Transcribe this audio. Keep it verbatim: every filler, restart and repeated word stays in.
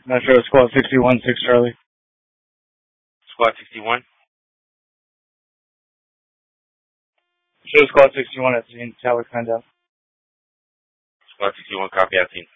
Not sure. Squad sixty-one, six Charlie. Squad sixty-one? Show Squad sixty-one at scene. Tower kind out. Squad sixty-one, copy, at scene.